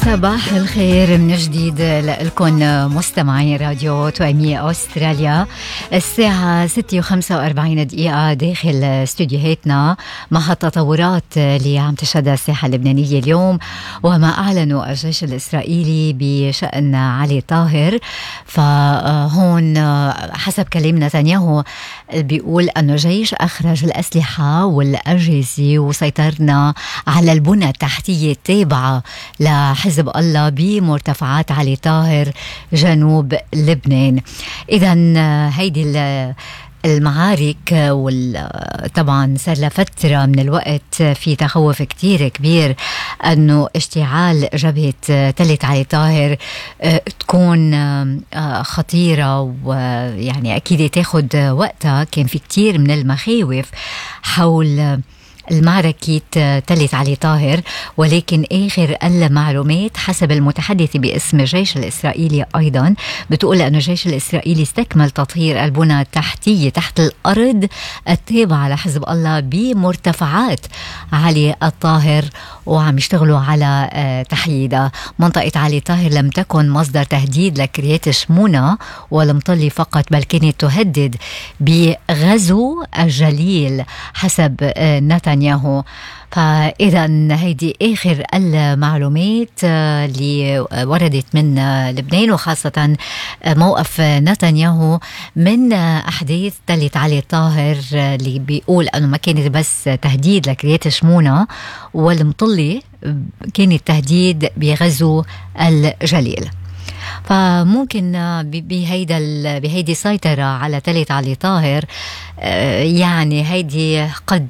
صباح الخير من جديد لكم مستمعين راديو توأمية أستراليا. الساعة 6:45 داخل استوديوهاتنا مع التطورات اللي عم تشهدها الساحة اللبنانية اليوم وما أعلنوا الجيش الإسرائيلي بشأن علي طاهر. فهون حسب كلام نتنياهو بيقول أنه الجيش أخرج الأسلحة والأجهزة وسيطرنا على البنى التحتية التابعة لحزب الله بمرتفعات علي طاهر جنوب لبنان. إذن هيدي المعارك طبعا صار لها فترة من الوقت في تخوف كتير كبير أنه اشتعال جبهة تلة علي طاهر تكون خطيرة، ويعني أكيد تاخد وقتها. كان في كتير من المخاوف حول المعركة تلت علي طاهر، ولكن آخر المعلومات حسب المتحدث باسم الجيش الإسرائيلي أيضا بتقول أن الجيش الإسرائيلي استكمل تطهير البنى التحتية تحت الأرض التابعة لحزب الله بمرتفعات علي الطاهر، وعم يشتغلوا على تحييدها. منطقة علي طاهر لم تكن مصدر تهديد لكريات شمونة والمطلي فقط، بل كانت تهدد بغزو الجليل حسب نتنياهو. فإذا هيدي آخر المعلومات اللي وردت من لبنان، وخاصة موقف نتنياهو من أحداث تلت علي طاهر اللي بيقول أنه ما كانت بس تهديد لكريات شمونة والمطلي، كانت تهديد بغزو الجليل. فممكن بهيدي سيطرة على تلت علي طاهر يعني هيدي قد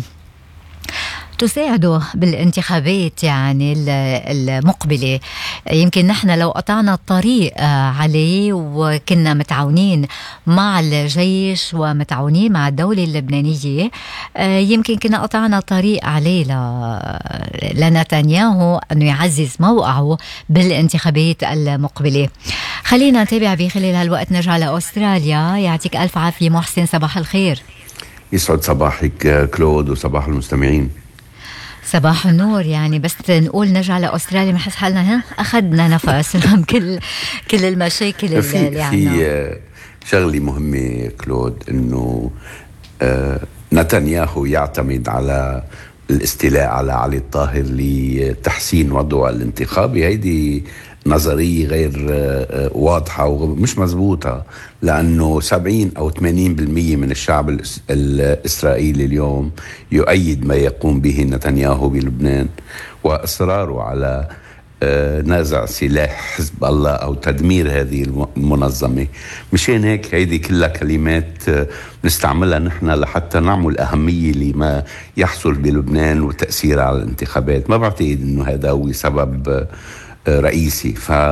تساعده بالانتخابات يعني المقبلة. يمكن نحن لو قطعنا الطريق عليه وكنا متعاونين مع الجيش ومتعاونين مع الدولة اللبنانية، يمكن كنا قطعنا الطريق عليه لنتنياهو أنه يعزز موقعه بالانتخابات المقبلة. خلينا نتابع بخلال هالوقت. نرجع لأستراليا. يعطيك ألف عافية محسن، صباح الخير. يسعد صباحك كلود وصباح المستمعين. صباح النور. يعني بس نقول نرجع لأستراليا بنحس حالنا أخذنا نفس من كل المشاكل اللي عنا. في شغلة مهمة كلود، إنه نتنياهو يعتمد على الاستيلاء على علي الطاهر لتحسين وضعه الانتخابي. هيدي نظرية غير واضحة ومش مزبوطة، لأنه 70 أو 80% من الشعب الإسرائيلي اليوم يؤيد ما يقوم به نتنياهو بلبنان وإصراره على نزع سلاح حزب الله أو تدمير هذه المنظمة. مشان هيك هيدي كلها كلمات نستعملها نحن لحتى نعمل أهمية لما يحصل بلبنان وتأثير على الانتخابات. ما بعتقد أنه هذا هو سبب رئيسي.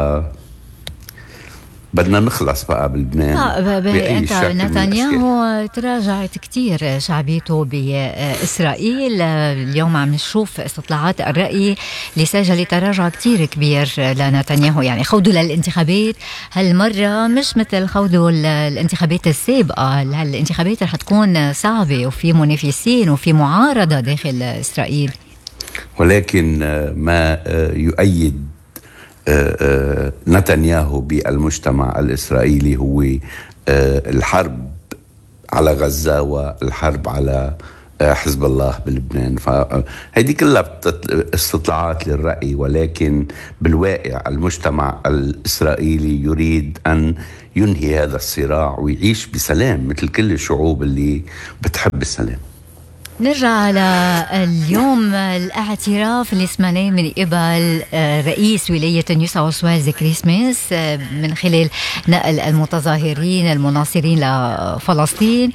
بدنا نخلص بقى بلبنان. انت نتنياهو تراجعت كتير شعبيته بإسرائيل. اليوم عم نشوف استطلاعات الرأي اللي سجل تراجع كتير كبير لنتنياهو. يعني خوضه للانتخابات هالمرة مش مثل خوضه الانتخابات السابقة. الانتخابات رح تكون صعبة وفي منافسين وفي معارضة داخل إسرائيل، ولكن ما يؤيد نتنياهو بالمجتمع الإسرائيلي هو الحرب على غزة والحرب على حزب الله بلبنان. فهذه كلها استطلاعات للرأي، ولكن بالواقع المجتمع الإسرائيلي يريد أن ينهي هذا الصراع ويعيش بسلام مثل كل الشعوب اللي بتحب السلام. نرجع على اليوم. الاعتراف اللي سمعناه من قبل رئيس ولاية نيو ساوث ويلز كريسمس من خلال نقل المتظاهرين المناصرين لفلسطين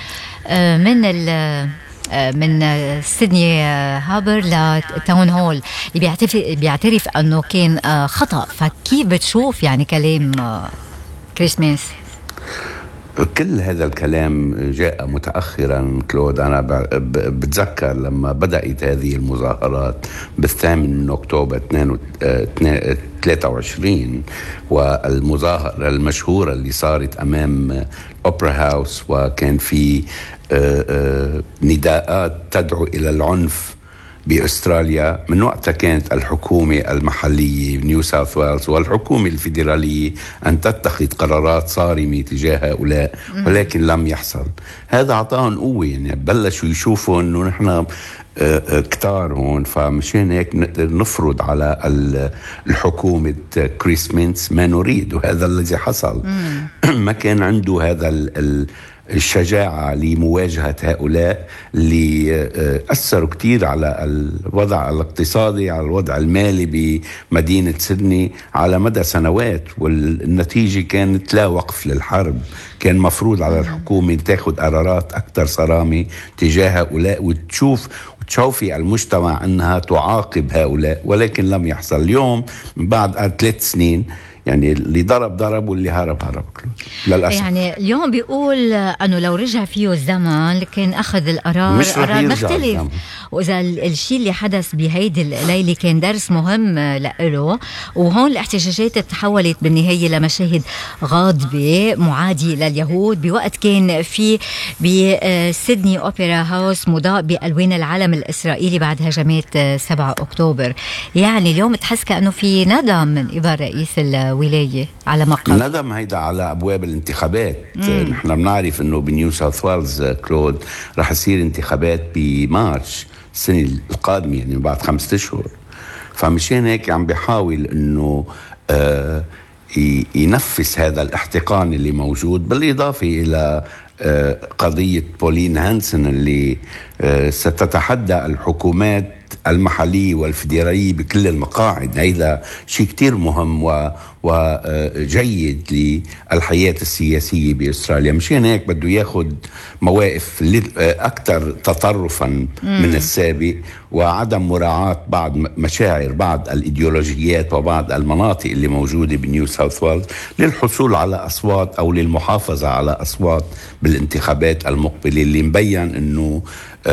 من سيدني هابر لتاون هول، اللي بيعترف أنه كان خطأ. فكيف بتشوف يعني كلام كريسمس؟ كل هذا الكلام جاء متأخرا كلود. أنا بتذكر لما بدأت هذه المظاهرات بالثامن من أكتوبر 23، والمظاهرة المشهورة اللي صارت أمام أوبرا هاوس، وكان في نداءات تدعو إلى العنف بأستراليا من وقتها كانت الحكومة المحلية نيو ساوث ويلز والحكومة الفيدرالية أن تتخذ قرارات صارمة تجاه هؤلاء، ولكن لم يحصل. هذا أعطاهم قوة، يعني بلشوا يشوفوا أنه نحن كتار هون، فمشان هيك نقدر نفرض على الحكومة كريس ما نريد، وهذا الذي حصل. ما كان عنده هذا الشجاعة لمواجهة هؤلاء اللي أثروا كتير على الوضع الاقتصادي، على الوضع المالي بمدينة سيدني على مدى سنوات، والنتيجة كانت لا وقف للحرب. كان مفروض على الحكومة تأخذ قرارات أكثر صرامة تجاه هؤلاء وتشوفي المجتمع أنها تعاقب هؤلاء، ولكن لم يحصل. اليوم من بعد 3 سنين يعني اللي ضرب واللي هرب للأسف. يعني اليوم بيقول أنه لو رجع فيه الزمن كان أخذ القرار مختلف، وإذا الشيء اللي حدث بهيدي الليلة كان درس مهم لإله. وهون الاحتجاجات تحولت بالنهاية لمشاهد غاضبة معادية لليهود بوقت كان في بسيدني أوبرا هاوس مضاء بألوان العلم الإسرائيلي بعد هجمات 7 أكتوبر. يعني اليوم تحس كأنه في ندم من قبل رئيس الولاية على مقام الندم هيدا على أبواب الانتخابات. نحن بنعرف أنه بنيو ساوث ويلز كلود رح يصير انتخابات بمارش السنة القادمة، يعني بعد 5 أشهر. فمشان هيك عم بيحاول أنه ينفس هذا الاحتقان اللي موجود، بالإضافة إلى قضية بولين هانسن اللي ستتحدى الحكومات المحلية والفيدرالية بكل المقاعد. هذا شيء كتير مهم وجيد للحياة السياسية بأستراليا. مشان هيك بده ياخد مواقف أكثر تطرفا من السابق، وعدم مراعاة بعض مشاعر بعض الإيديولوجيات وبعض المناطق اللي موجودة بنيو ساوث ويلز للحصول على أصوات أو للمحافظة على أصوات بالانتخابات المقبلة. اللي مبين أنه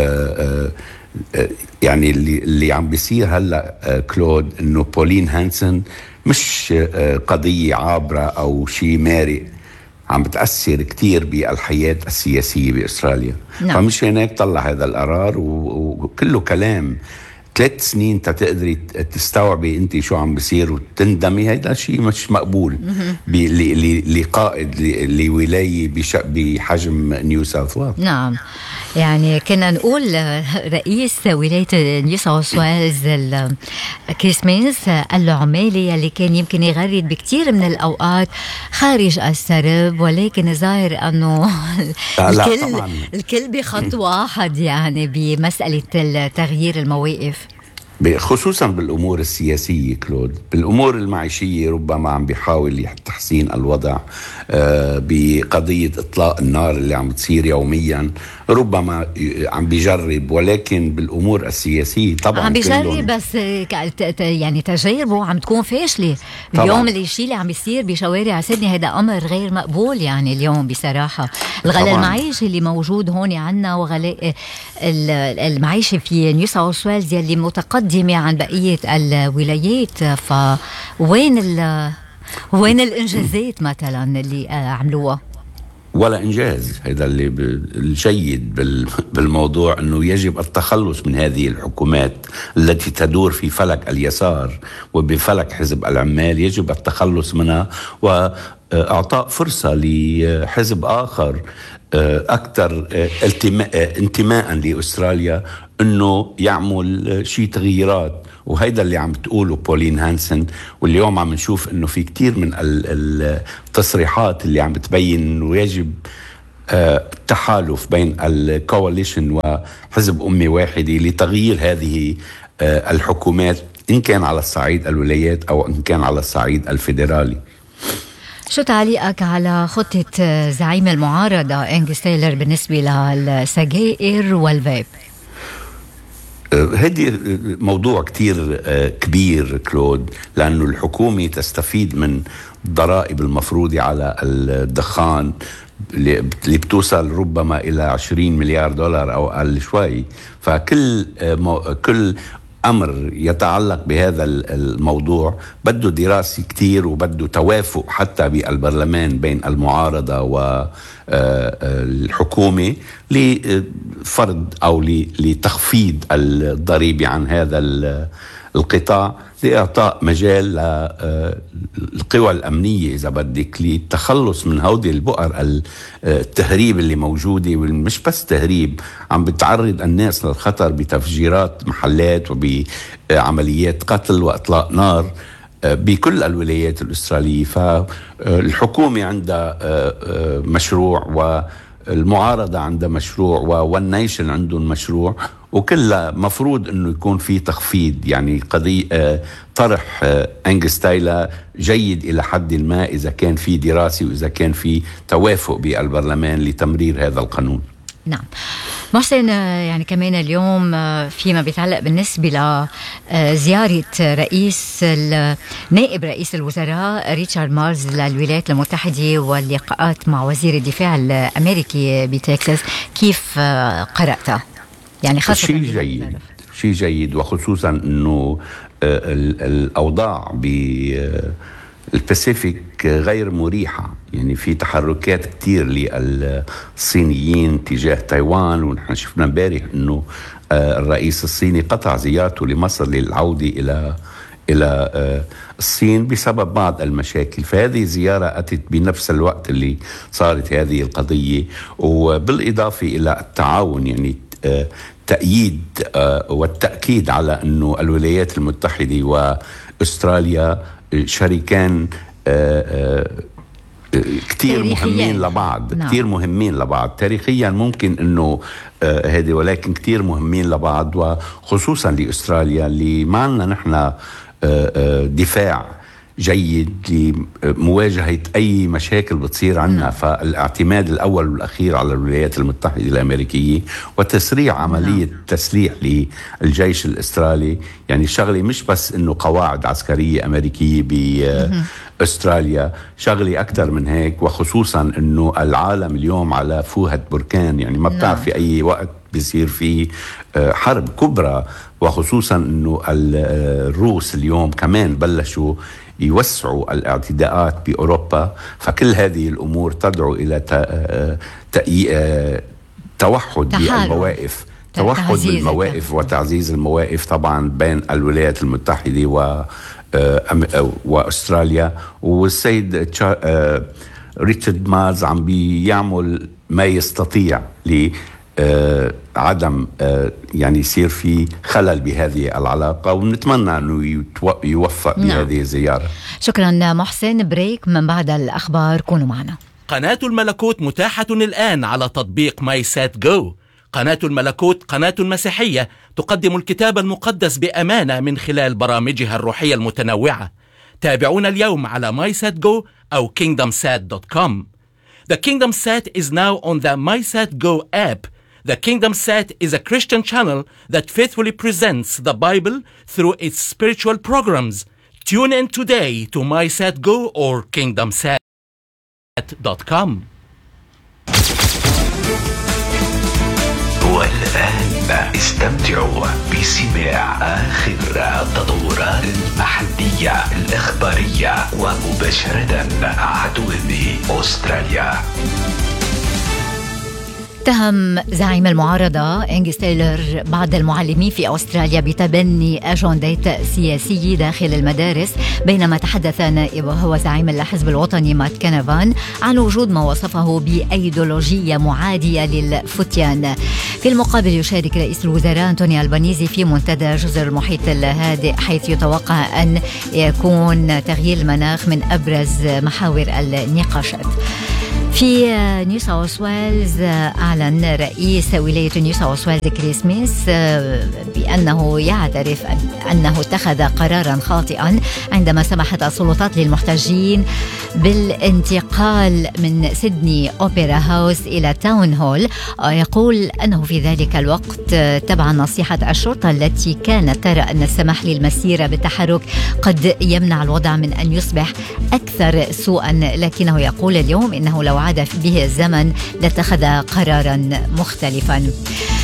يعني اللي عم بيصير هلأ كلود أنه بولين هانسن مش قضية عابرة أو شيء مارق، عم بتأثر كتير بالحياة السياسية بأستراليا. فمش هناك طلع هذا القرار وكله كلام. 3 سنين تقدري تستوعبي انت شو عم بيصير وتندمي، هيدا شيء مش مقبول لقائد لولاية بحجم نيو ساوث ويلز. نعم، يعني كنا نقول رئيس ولاية نيو ساوث ويلز كريس مينز قال له عمالي اللي كان يمكن يغرد بكتير من الأوقات خارج السرب، ولكن ظاهر أنه الكل بخط واحد يعني بمسألة تغيير المواقف، خصوصا بالأمور السياسية كلود. بالأمور المعيشية ربما عم بيحاول تحسين الوضع بقضية إطلاق النار اللي عم تصير يوميا، ربما عم بيجرب، ولكن بالأمور السياسية طبعا عم بيجرب، بس يعني تجاربه عم تكون فاشلة. اليوم الشيء اللي عم يصير بشوارع سيدني هذا أمر غير مقبول. يعني اليوم بصراحة الغلاء المعيشي اللي موجود هون عنا وغلاء المعيشة في نيو ساوث ويلز يلي متقدمة عن بقية الولايات، وين الإنجازات مثلا اللي عملوها؟ ولا إنجاز. هذا اللي الجيد بالموضوع، أنه يجب التخلص من هذه الحكومات التي تدور في فلك اليسار وبفلك حزب العمال. يجب التخلص منها وإعطاء فرصة لحزب آخر أكثر انتماء لأستراليا أنه يعمل شيء تغييرات. وهيدا اللي عم تقوله بولين هانسن، واليوم عم نشوف انه في كتير من التصريحات اللي عم بتبين انه يجب التحالف بين الكواليشن وحزب أمة واحدة لتغيير هذه الحكومات، إن كان على الصعيد الولايات أو إن كان على الصعيد الفيدرالي. شو تعليقك على خطة زعيم المعارضة أنجس تايلر بالنسبة للسجائر والفيب؟ هذه موضوع كتير كبير كلود، لأنه الحكومة تستفيد من الضرائب المفروضة على الدخان اللي بتوصل ربما إلى 20 مليار دولار أو أقل شوي. فكل أمر يتعلق بهذا الموضوع بده دراسة كتير وبده توافق حتى بالبرلمان بين المعارضة والحكومة لفرض أو لتخفيض الضريبة عن هذا القطاع، لإعطاء مجال للقوى الأمنية إذا بدك للتخلص من هودي البؤر التهريب اللي موجودة، ومش بس تهريب، عم بتعرض الناس للخطر بتفجيرات محلات وبعمليات قتل وإطلاق نار بكل الولايات الأسترالية. فالحكومة عندها مشروع والمعارضة عندها مشروع وون نيشن عندهم مشروع، وكلها مفروض انه يكون في تخفيض. يعني قضية طرح أنجس تايلر جيد الى حد ما اذا كان في دراسة واذا كان في توافق بالبرلمان لتمرير هذا القانون. نعم محسن، يعني كمان اليوم فيما بيتعلق بالنسبة لزيارة نائب رئيس الوزراء ريتشارد مارز للولايات المتحدة واللقاءات مع وزير الدفاع الأمريكي بتكساس، كيف قرأتها؟ يعني خاصة شيء جيد وخصوصا انه الاوضاع بالباسيفيك غير مريحة. يعني في تحركات كتير للصينيين تجاه تايوان، ونحن شفنا امبارح انه الرئيس الصيني قطع زيارته لمصر للعودة الى الصين بسبب بعض المشاكل. فهذه زيارة أتت بنفس الوقت اللي صارت هذه القضية، وبالإضافة إلى التعاون، يعني تأييد والتأكيد على أنه الولايات المتحدة وأستراليا شريكان كتير مهمين لبعض. نعم. كتير مهمين لبعض تاريخيا ممكن أنه هذه، ولكن كتير مهمين لبعض، وخصوصا لأستراليا اللي معنا نحن دفاع جيد لمواجهة أي مشاكل بتصير عنا. فالاعتماد الأول والأخير على الولايات المتحدة الأمريكية وتسريع عملية تسليح للجيش الأسترالي. يعني شغلي مش بس إنه قواعد عسكرية أمريكية بأستراليا، شغلي أكتر من هيك، وخصوصا إنه العالم اليوم على فوهة بركان. يعني ما بتعرف في أي وقت بيصير في حرب كبرى، وخصوصا إنه الروس اليوم كمان بلشوا يوسعوا الاعتداءات بأوروبا. فكل هذه الأمور تدعو إلى توحد بالمواقف، توحد بالمواقف وتعزيز المواقف طبعا بين الولايات المتحدة وأستراليا. والسيد ريتشارد مارز عم بيعمل ما يستطيع عدم يعني يصير في خلل بهذه العلاقة، ونتمنى أنه يوفق بهذه الزيارة. شكرا محسن. بريك، من بعد الأخبار كونوا معنا. قناة الملكوت متاحة الآن على تطبيق ماي سات جو. قناة الملكوت قناة مسيحية تقدم الكتاب المقدس بأمانة من خلال برامجها الروحية المتنوعة. تابعونا اليوم على MySatGo أو KingdomSat.com. The Kingdom Sat is now on the MySatGo app. The Kingdom Sat is a Christian channel that faithfully presents the Bible through its spiritual programs. Tune in today to MySatGo or KingdomSat.com. والآن استمتعوا بسماع آخر التطورات المحلية الإخبارية ومباشرة عدو بأستراليا. اتهم زعيم المعارضة أنجس تايلر بعض المعلمين في أستراليا بتبني أجندات سياسية داخل المدارس، بينما تحدث نائبه وزعيم الحزب الوطني مات كانافان عن وجود ما وصفه بأيديولوجية معادية للفتيان. في المقابل يشارك رئيس الوزراء أنتوني ألبانيزي في منتدى جزر المحيط الهادئ، حيث يتوقع أن يكون تغيير المناخ من أبرز محاور النقاشات. في نيو ساوث ويلز أعلن رئيس ولاية نيو ساوث ويلز كريس ميس بأنه يعترف أنه اتخذ قرارا خاطئا عندما سمحت السلطات للمحتجين بالانتقال من سيدني أوبرا هاوس إلى تاون هول. يقول أنه في ذلك الوقت تبع نصيحة الشرطة التي كانت ترى أن السماح للمسيرة بالتحرك قد يمنع الوضع من أن يصبح أكثر سوءا، لكنه يقول اليوم إنه لو عاد به الزمن لاتخذ قرارا مختلفا.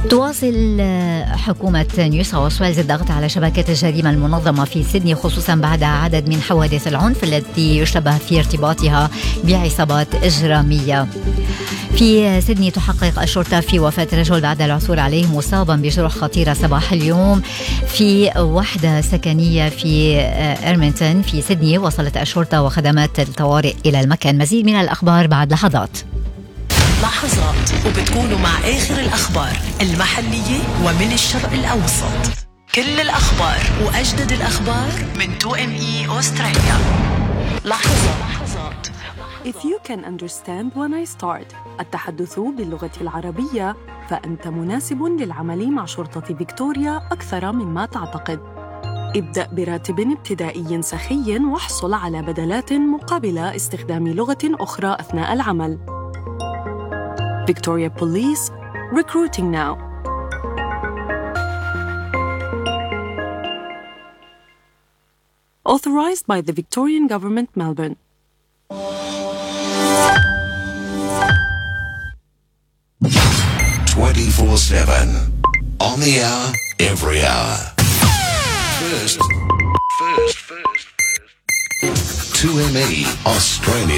تواصل حكومة نيو ساوث ويلز الضغط على شبكات الجريمة المنظمة في سيدني، خصوصا بعد عدد من حوادث العنف التي يشتبه في ارتباطها بعصابات إجرامية. في سيدني تحقق الشرطة في وفاة رجل بعد العثور عليه مصابا بجروح خطيرة صباح اليوم في وحدة سكنية في إرمنتون في سيدني. وصلت الشرطة وخدمات الطوارئ إلى المكان. مزيد من الأخبار بعد لحظات. لحظات وبتكونوا مع آخر الأخبار المحلية ومن الشرق الأوسط. كل الأخبار وأجدد الأخبار من 2ME أستراليا. لحظات. If you can understand when I start التحدث باللغة العربية فأنت مناسب للعمل مع شرطة فيكتوريا أكثر مما تعتقد. ابدأ براتب ابتدائي سخي واحصل على بدلات مقابل استخدام لغة أخرى أثناء العمل. Victoria Police, recruiting now. Authorized by the Victorian Government, Melbourne. "24/7 on the hour, every hour. First. 2ME Australia.